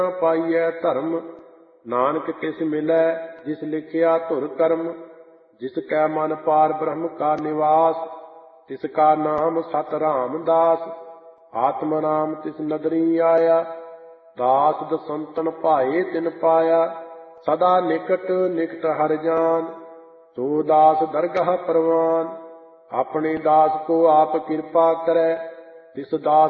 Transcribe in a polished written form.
ਪਾਈਐ ਧਰਮ। ਨਾਨਕ ਤਿਸ ਮਿਲੈ ਜਿਸ ਲਿਖਿਆ ਧੁਰ ਕਰਮ। ਜਿਸ ਕੈ ਮਨ ਪਾਰ ਬ੍ਰਹਮ ਕਾ ਨਿਵਾਸ, ਤਿਸ ਕਾ ਨਾਮ ਸਤਿ ਰਾਮਦਾਸ। ਆਤਮ ਰਾਮ ਤਿਸ ਨਦਰੀ ਆਇਆ, ਦਾਸ ਦਸੰਤਨ ਭਾਏ ਤਿਨ ਪਾਇਆ। ਸਦਾ ਨਿਕਟ ਨਿਕਟ ਹਰਿ ਜਾਨ, ਸੋ ਦਾਸ ਦਰਗਹ ਪਰਵਾਨ। ਆਪਣੇ ਦਾਸ ਕੋ ਆਪ ਕਿਰਪਾ ਕਰੈ, ਤਿਸ ਦਾਸ